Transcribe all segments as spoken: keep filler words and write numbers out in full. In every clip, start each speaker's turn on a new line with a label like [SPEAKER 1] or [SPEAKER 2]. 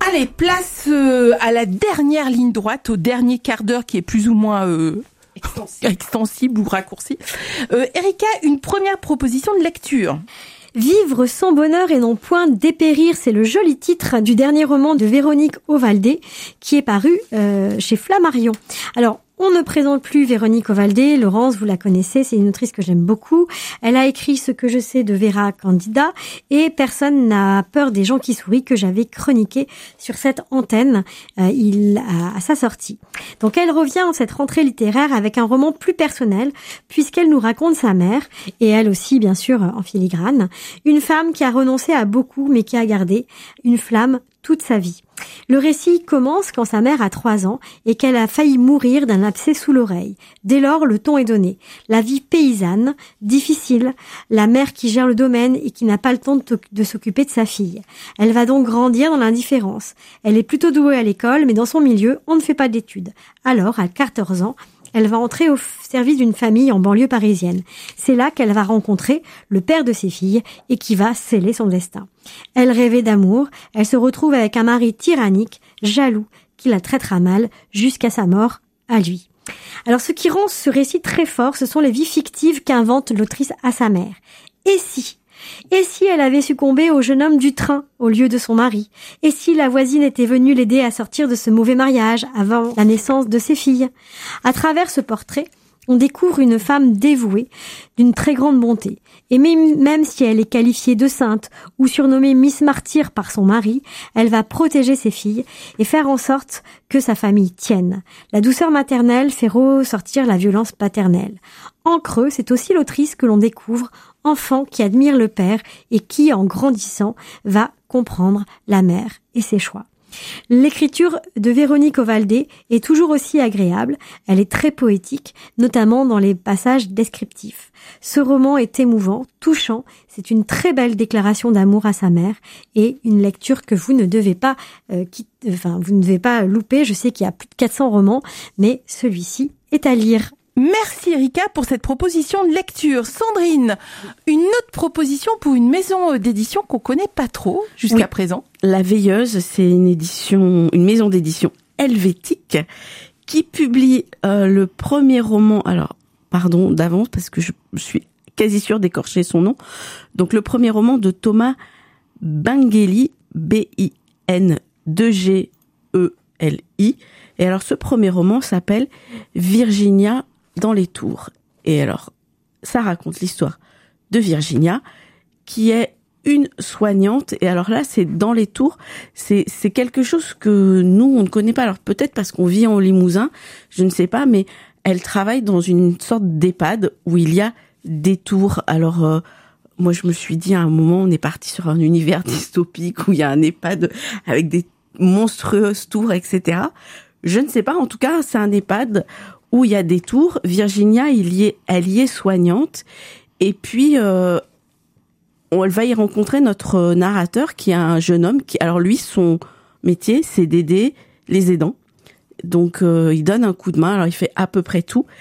[SPEAKER 1] Allez, place euh, à la dernière ligne droite, au dernier quart d'heure qui est plus ou moins euh, extensible. extensible ou raccourci. Euh, Erika, une première proposition de lecture.
[SPEAKER 2] Vivre sans bonheur et non point dépérir, c'est le joli titre du dernier roman de Véronique Ovaldé qui est paru euh, chez Flammarion. Alors, on ne présente plus Véronique Ovaldé. Laurence, vous la connaissez, c'est une autrice que j'aime beaucoup. Elle a écrit Ce que je sais de Vera Candida et Personne n'a peur des gens qui sourient que j'avais chroniqué sur cette antenne euh, il, à, à sa sortie. Donc elle revient en cette rentrée littéraire avec un roman plus personnel puisqu'elle nous raconte sa mère et elle aussi bien sûr en filigrane. Une femme qui a renoncé à beaucoup mais qui a gardé une flamme toute sa vie. Le récit commence quand sa mère a trois ans et qu'elle a failli mourir d'un abcès sous l'oreille. Dès lors, le ton est donné. La vie paysanne, difficile, la mère qui gère le domaine et qui n'a pas le temps de, de s'occuper de sa fille. Elle va donc grandir dans l'indifférence. Elle est plutôt douée à l'école, mais dans son milieu, on ne fait pas d'études. Alors, à quatorze ans, elle va entrer au service d'une famille en banlieue parisienne. C'est là qu'elle va rencontrer le père de ses filles et qui va sceller son destin. Elle rêvait d'amour, elle se retrouve avec un mari tyrannique, jaloux, qui la traitera mal jusqu'à sa mort à lui. Alors ce qui rend ce récit très fort, ce sont les vies fictives qu'invente l'autrice à sa mère. Et si Et si elle avait succombé au jeune homme du train au lieu de son mari? Et si la voisine était venue l'aider à sortir de ce mauvais mariage avant la naissance de ses filles? À travers ce portrait, on découvre une femme dévouée, d'une très grande bonté. Et même si elle est qualifiée de sainte ou surnommée Miss Martyr par son mari, elle va protéger ses filles et faire en sorte que sa famille tienne. La douceur maternelle fait ressortir la violence paternelle. En creux, c'est aussi l'autrice que l'on découvre, enfant qui admire le père et qui, en grandissant, va comprendre la mère et ses choix. L'écriture de Véronique Ovaldé est toujours aussi agréable, elle est très poétique, notamment dans les passages descriptifs. Ce roman est émouvant, touchant, c'est une très belle déclaration d'amour à sa mère et une lecture que vous ne devez pas, euh, quitter, enfin, vous ne devez pas louper. Je sais qu'il y a plus de quatre cents romans, mais celui-ci est à lire.
[SPEAKER 1] Merci Erika pour cette proposition de lecture. Sandrine, une autre proposition pour une maison d'édition qu'on connaît pas trop jusqu'à oui. présent.
[SPEAKER 3] La Veilleuse, c'est une édition, une maison d'édition helvétique qui publie euh, le premier roman. Alors, pardon d'avance parce que je suis quasi sûre d'écorcher son nom. Donc le premier roman de Thomas Bingeli, B I N deux G E L I. Et alors ce premier roman s'appelle Virginia dans les tours. Et alors, ça raconte l'histoire de Virginia, qui est une soignante. Et alors là, c'est dans les tours. C'est, c'est quelque chose que nous, on ne connaît pas. Alors peut-être parce qu'on vit en Limousin, je ne sais pas, mais elle travaille dans une sorte d'EHPAD où il y a des tours. Alors, euh, moi, je me suis dit, à un moment, on est parti sur un univers dystopique où il y a un EHPAD avec des monstrueuses tours, et cetera. Je ne sais pas. En tout cas, c'est un EHPAD où il y a des tours. Virginia, il y est, elle y est soignante. Et puis, euh, on, elle va y rencontrer notre narrateur qui est un jeune homme qui, alors lui, son métier, c'est d'aider les aidants. Donc, euh, il donne un coup de main. Alors, il fait à peu près tout.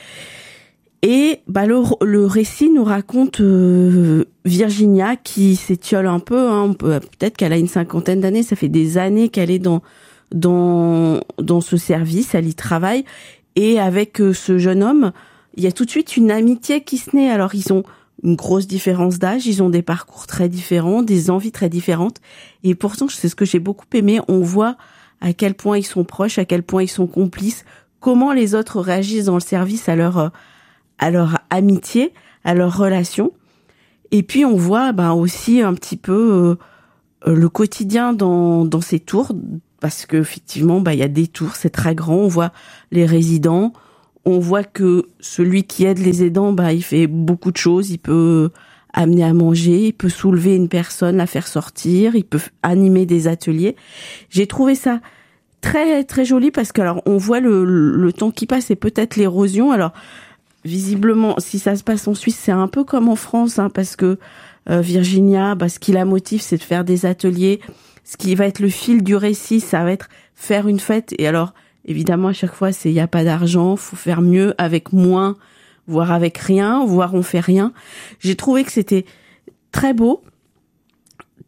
[SPEAKER 3] Et bah le, le récit nous raconte euh, Virginia qui s'étiole un peu. Hein, peut, peut-être qu'elle a une cinquantaine d'années. Ça fait des années qu'elle est dans dans dans ce service. Elle y travaille. Et avec ce jeune homme, il y a tout de suite une amitié qui se naît. Alors, ils ont une grosse différence d'âge, ils ont des parcours très différents, des envies très différentes. Et pourtant, c'est ce que j'ai beaucoup aimé. On voit à quel point ils sont proches, à quel point ils sont complices, comment les autres réagissent dans le service à leur, à leur amitié, à leur relation. Et puis, on voit ben, aussi un petit peu euh, le quotidien dans, dans ces tours, parce que effectivement, bah il y a des tours, c'est très grand. On voit les résidents, on voit que celui qui aide les aidants, bah il fait beaucoup de choses. Il peut amener à manger, il peut soulever une personne, la faire sortir, il peut animer des ateliers. J'ai trouvé ça très très joli parce que alors on voit le le temps qui passe et peut-être l'érosion. Alors visiblement, si ça se passe en Suisse, c'est un peu comme en France, hein, parce que euh, Virginia, bah ce qui la motive, c'est de faire des ateliers. Ce qui va être le fil du récit, ça va être faire une fête. Et alors, évidemment, à chaque fois, c'est il y a pas d'argent, faut faire mieux avec moins, voire avec rien, voire on fait rien. J'ai trouvé que c'était très beau,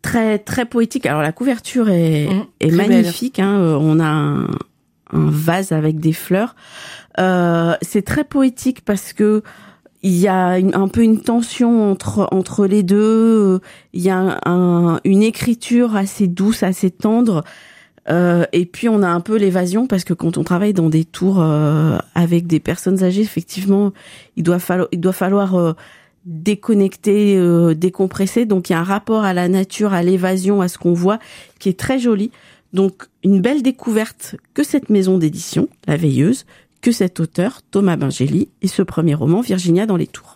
[SPEAKER 3] très très poétique. Alors la couverture est, mmh, est magnifique. Hein. On a un, un vase avec des fleurs. Euh, c'est très poétique parce que il y a une, un peu une tension entre entre les deux. Il y a un, une écriture assez douce, assez tendre. Euh, et puis on a un peu l'évasion parce que quand on travaille dans des tours euh, avec des personnes âgées, effectivement, il doit falloir il doit falloir euh, déconnecter, euh, décompresser. Donc il y a un rapport à la nature, à l'évasion, à ce qu'on voit, qui est très joli. Donc une belle découverte que cette maison d'édition, La Veilleuse, que cet auteur, Thomas Bingély, et ce premier roman, Virginia dans les tours.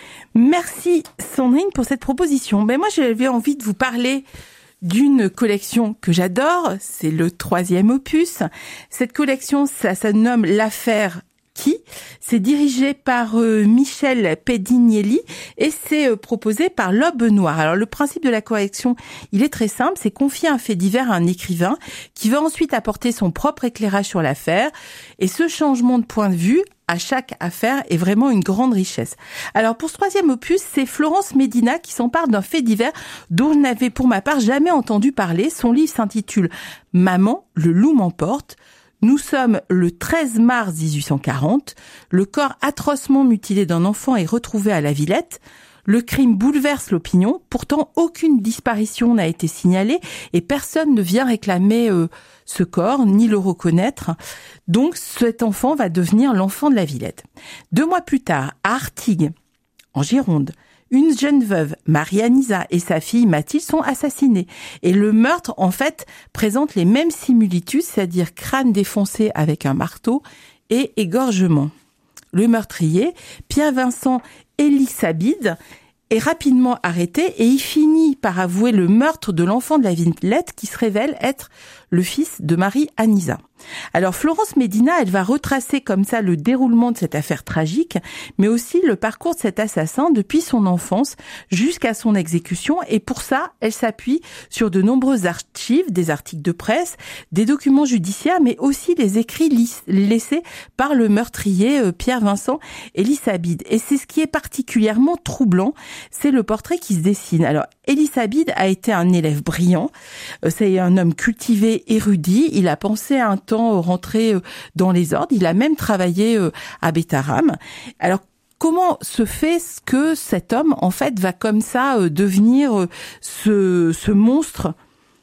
[SPEAKER 1] Merci Sandrine pour cette proposition. Ben moi j'avais envie de vous parler d'une collection que j'adore, c'est le troisième opus. Cette collection, ça se nomme L'Affaire Qui. C'est dirigé par euh, Michel Pedignelli et c'est euh, proposé par l'Aube Noire. Alors le principe de la collection, il est très simple, c'est confier un fait divers à un écrivain qui va ensuite apporter son propre éclairage sur l'affaire. Et ce changement de point de vue à chaque affaire est vraiment une grande richesse. Alors pour ce troisième opus, c'est Florence Medina qui s'empare d'un fait divers dont je n'avais pour ma part jamais entendu parler. Son livre s'intitule « Maman, le loup m'emporte ». Nous sommes le treize mars dix-huit cent quarante. Le corps atrocement mutilé d'un enfant est retrouvé à la Villette. Le crime bouleverse l'opinion. Pourtant, aucune disparition n'a été signalée et personne ne vient réclamer euh, ce corps ni le reconnaître. Donc, cet enfant va devenir l'enfant de la Villette. Deux mois plus tard, à Artigues, en Gironde, une jeune veuve, Marie-Anisa, et sa fille Mathilde sont assassinées. Et le meurtre, en fait, présente les mêmes similitudes, c'est-à-dire crâne défoncé avec un marteau et égorgement. Le meurtrier, Pierre-Vincent Elisabide, est rapidement arrêté et il finit par avouer le meurtre de l'enfant de la Villette qui se révèle être le fils de Marie-Anisa. Alors Florence Medina, elle va retracer comme ça le déroulement de cette affaire tragique, mais aussi le parcours de cet assassin depuis son enfance jusqu'à son exécution. Et pour ça, elle s'appuie sur de nombreuses archives, des articles de presse, des documents judiciaires, mais aussi les écrits laissés par le meurtrier Pierre-Vincent Elisabide. Et c'est ce qui est particulièrement troublant, c'est le portrait qui se dessine. Alors Elisabide a été un élève brillant, c'est un homme cultivé, érudit, il a pensé à un temps rentrer dans les ordres, il a même travaillé à Bétharram. Alors comment se fait que cet homme en fait va comme ça devenir ce, ce monstre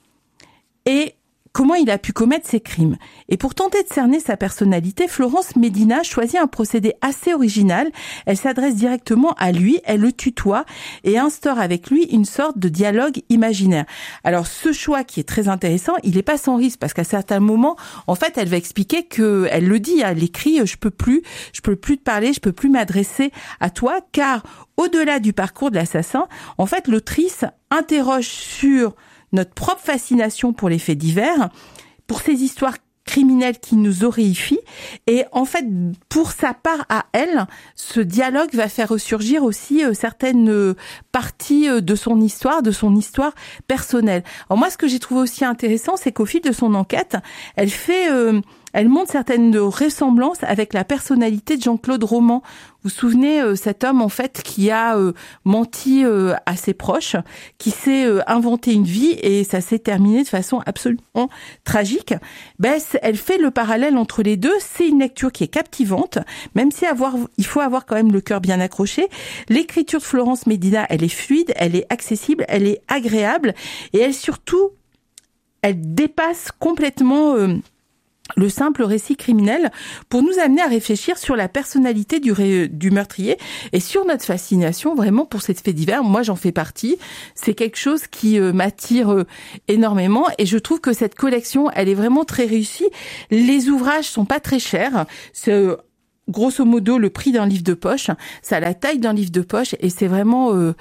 [SPEAKER 1] et comment il a pu commettre ces crimes? Et pour tenter de cerner sa personnalité, Florence Medina choisit un procédé assez original. Elle s'adresse directement à lui, elle le tutoie et instaure avec lui une sorte de dialogue imaginaire. Alors ce choix qui est très intéressant, il n'est pas sans risque parce qu'à certains moments, en fait, elle va expliquer que, elle le dit, elle écrit, je peux plus, je peux plus te parler, je peux plus m'adresser à toi, car au-delà du parcours de l'assassin, en fait, l'autrice interroge sur notre propre fascination pour les faits divers, pour ces histoires criminelles qui nous horrifient. Et en fait, pour sa part à elle, ce dialogue va faire ressurgir aussi euh, certaines euh, parties euh, de son histoire, de son histoire personnelle. Alors moi, ce que j'ai trouvé aussi intéressant, c'est qu'au fil de son enquête, elle fait... Euh, Elle montre certaines ressemblances avec la personnalité de Jean-Claude Roman. Vous vous souvenez, euh, cet homme en fait qui a euh, menti euh, à ses proches, qui s'est euh, inventé une vie et ça s'est terminé de façon absolument tragique. Ben, elle fait le parallèle entre les deux. C'est une lecture qui est captivante, même si avoir, il faut avoir quand même le cœur bien accroché. L'écriture de Florence Medina, elle est fluide, elle est accessible, elle est agréable et elle surtout, elle dépasse complètement... Euh, le simple récit criminel pour nous amener à réfléchir sur la personnalité du, ré, du meurtrier et sur notre fascination vraiment pour ces faits divers. Moi, j'en fais partie. C'est quelque chose qui euh, m'attire euh, énormément et je trouve que cette collection, elle est vraiment très réussie. Les ouvrages sont pas très chers. C'est euh, grosso modo le prix d'un livre de poche. Ça a la taille d'un livre de poche et c'est vraiment euh,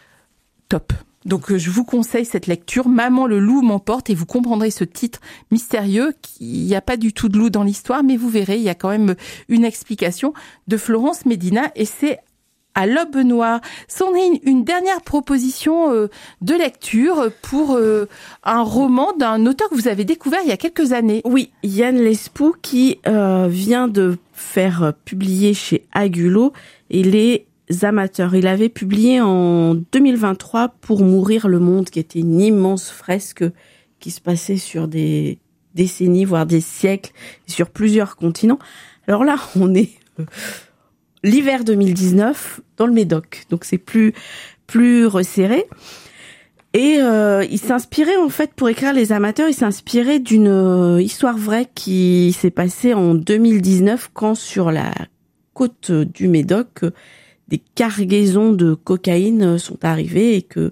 [SPEAKER 1] top. Donc je vous conseille cette lecture, Maman le loup m'emporte, et vous comprendrez ce titre mystérieux. Il n'y a pas du tout de loup dans l'histoire, mais vous verrez, il y a quand même une explication de Florence Medina et c'est à l'Aube Noire. Sandrine, une dernière proposition euh, de lecture pour euh, un roman d'un auteur que vous avez découvert il y a quelques années.
[SPEAKER 3] Oui, Yann Lespoux qui euh, vient de faire publier chez Agulot et les amateurs. Il avait publié en deux mille vingt-trois Pour mourir le monde, qui était une immense fresque qui se passait sur des décennies, voire des siècles, sur plusieurs continents. Alors là, on est euh, l'hiver deux mille dix-neuf dans le Médoc, donc c'est plus plus resserré. Et euh, il s'inspirait en fait pour écrire Les Amateurs, il s'inspirait d'une euh, histoire vraie qui s'est passée en deux mille dix-neuf quand sur la côte du Médoc, euh, des cargaisons de cocaïne sont arrivées et que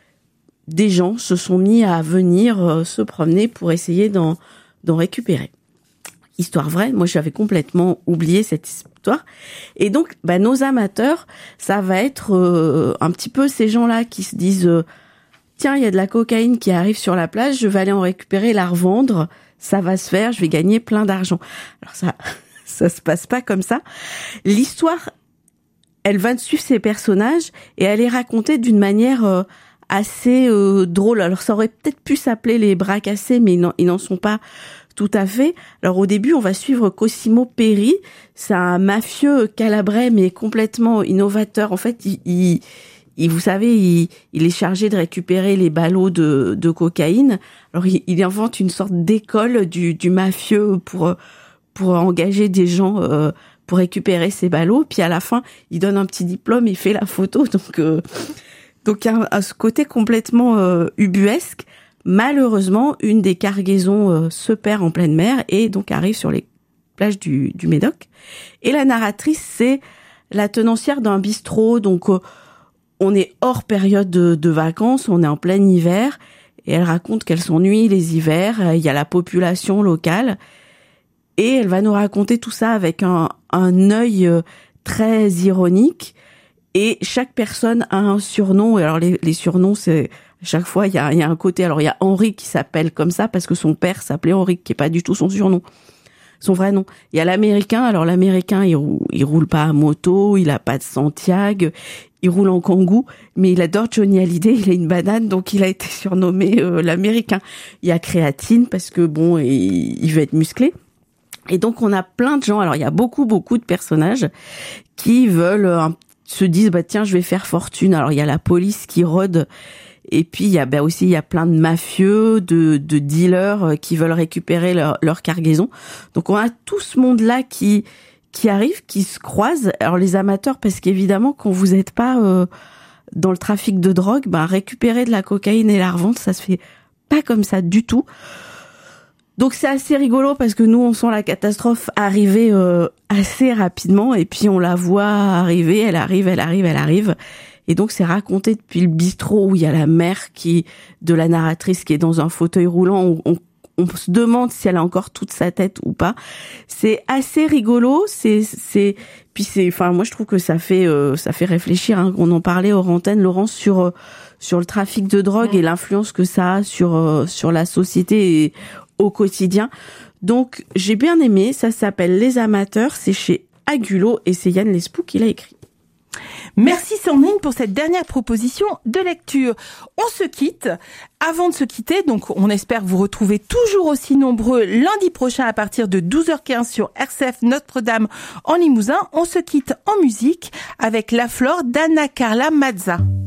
[SPEAKER 3] des gens se sont mis à venir euh, se promener pour essayer d'en, d'en récupérer. Histoire vraie, moi j'avais complètement oublié cette histoire. Et donc, bah, nos amateurs, ça va être euh, un petit peu ces gens-là qui se disent euh, tiens, il y a de la cocaïne qui arrive sur la plage, je vais aller en récupérer, la revendre, ça va se faire, je vais gagner plein d'argent. Alors ça, ça se passe pas comme ça. L'histoire, elle va suivre ces personnages et elle est racontée d'une manière euh, assez euh, drôle. Alors ça aurait peut-être pu s'appeler Les Bras Cassés, mais non, ils n'en sont pas tout à fait. Alors au début, on va suivre Cosimo Peri, c'est un mafieux calabrais mais complètement innovateur. En fait, il, il Et vous savez, il, il est chargé de récupérer les ballots de, de cocaïne. Alors, il, il invente une sorte d'école du, du mafieux pour pour engager des gens euh, pour récupérer ces ballots. Puis à la fin, il donne un petit diplôme, il fait la photo. Donc, euh, donc il y a, un, ce côté complètement euh, ubuesque. Malheureusement, une des cargaisons euh, se perd en pleine mer et donc arrive sur les plages du, du Médoc. Et la narratrice, c'est la tenancière d'un bistrot. Donc euh, on est hors période de, de vacances, on est en plein hiver, et elle raconte qu'elle s'ennuie les hivers, il y a la population locale, et elle va nous raconter tout ça avec un, un œil très ironique, et chaque personne a un surnom, et alors les, les surnoms, c'est, chaque fois, il y a, il y a un côté, alors il y a Henri qui s'appelle comme ça, parce que son père s'appelait Henri, qui est pas du tout son surnom. Son vrai nom. Il y a l'américain, alors l'américain, il roule, il roule pas à moto, il a pas de Santiago, il roule en kangou, mais il adore Johnny Hallyday, il a une banane, donc il a été surnommé euh, l'américain. Il y a Créatine, parce que bon, il, il veut être musclé. Et donc on a plein de gens, alors il y a beaucoup, beaucoup de personnages qui veulent, euh, se disent, bah tiens, je vais faire fortune. Alors il y a la police qui rôde, et puis il y a bah, aussi il y a plein de mafieux, de, de dealers qui veulent récupérer leur, leur cargaison. Donc on a tout ce monde-là qui qui arrive, qui se croise. Alors les amateurs, parce qu'évidemment quand vous n'êtes pas euh, dans le trafic de drogue, bah récupérer de la cocaïne et la revendre, ça se fait pas comme ça du tout. Donc c'est assez rigolo parce que nous on sent la catastrophe arriver euh, assez rapidement et puis on la voit arriver, elle arrive, elle arrive, elle arrive. Et donc c'est raconté depuis le bistrot où il y a la mère qui de la narratrice qui est dans un fauteuil roulant où on, on se demande si elle a encore toute sa tête ou pas. C'est assez rigolo, c'est c'est puis c'est enfin moi je trouve que ça fait euh, ça fait réfléchir hein. On en parlait hors antenne Laurence sur euh, sur le trafic de drogue et l'influence que ça a sur euh, sur la société et au quotidien. Donc j'ai bien aimé, ça s'appelle Les Amateurs, c'est chez Agulot et c'est Yann Lespoux qui l'a écrit.
[SPEAKER 1] Merci Sandrine pour cette dernière proposition de lecture. On se quitte. Avant de se quitter, donc on espère vous retrouver toujours aussi nombreux lundi prochain à partir de douze heures quinze sur R C F Notre-Dame en Limousin. On se quitte en musique avec La Flore d'Anna Carla Mazza.